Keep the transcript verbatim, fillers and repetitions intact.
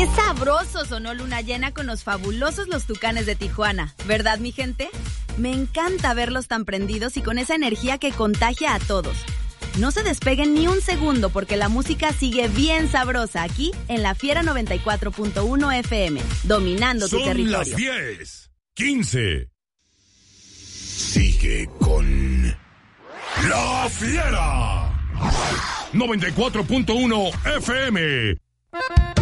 Qué sabroso sonó Luna Llena con los fabulosos Los Tucanes de Tijuana, ¿verdad, mi gente? Me encanta verlos tan prendidos y con esa energía que contagia a todos. No se despeguen ni un segundo porque la música sigue bien sabrosa aquí en La Fiera noventa y cuatro punto uno F M, dominando tu territorio. Son las diez, quince. Sigue con La Fiera noventa y cuatro punto uno F M,